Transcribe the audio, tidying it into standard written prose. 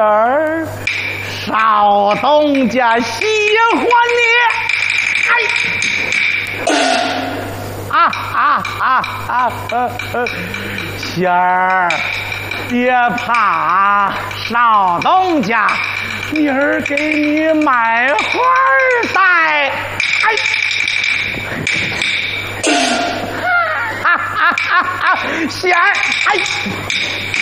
儿，少东家喜欢你。仙儿，别怕，少东家，明儿给你买花戴。仙儿，